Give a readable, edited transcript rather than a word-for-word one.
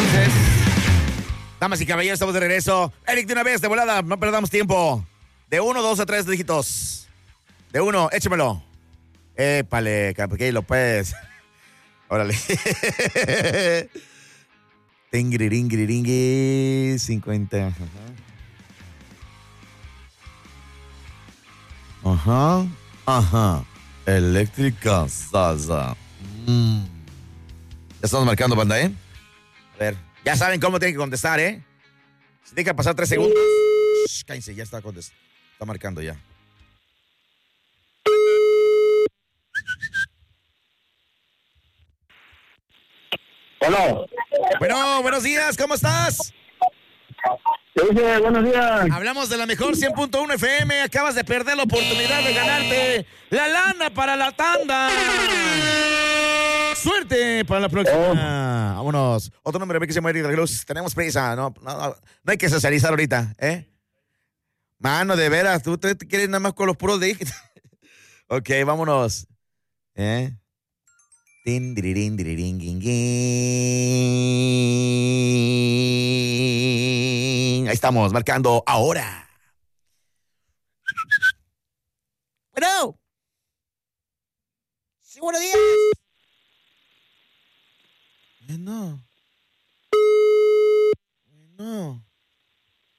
entonces. Damas y caballeros, estamos de regreso. Eric, de una vez, de volada, no perdamos tiempo. De 1, 2 a 3 dígitos. De 1, échamelo. Épale, Capquilo, pues. Órale. Tingiriringiriringui, 50. Ajá. Eléctrica salsa. Ya estamos marcando, banda, ¿eh? A ver, ya saben cómo tienen que contestar, ¿eh? Si tienen que pasar 3 segundos. Cállense, ya está contestando. Está marcando ya. Bueno, buenos días, ¿cómo estás? ¿Qué dice? Buenos días. Hablamos de la mejor 100.1 FM. Acabas de perder la oportunidad de ganarte la lana para la tanda. Suerte para la próxima. Vámonos. Otro nombre que se llama Eric Luz. Tenemos prisa. No hay que socializar ahorita, ¿eh? Mano, de veras, tú te quieres nada más con los puros de... Ok, vámonos. ¿Eh? Tin, dirirín, dirirín, guin, guin. Ahí estamos, marcando ahora. Bueno. Sí, buenos días. No.